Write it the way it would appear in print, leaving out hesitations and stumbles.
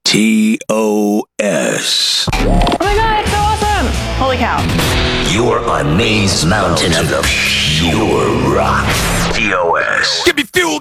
TOS. Oh my god, it's so awesome! Holy cow. You're on Maze Mountain of pure rock. TOS. Give me fuel!